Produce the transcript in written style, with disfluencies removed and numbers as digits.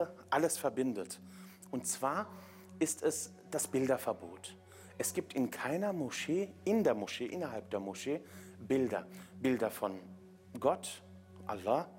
alles verbindet. Und zwar ist es das Bilderverbot. Es gibt in keiner Moschee, in der Moschee, innerhalb der Moschee Bilder. Bilder von Gott, Allah,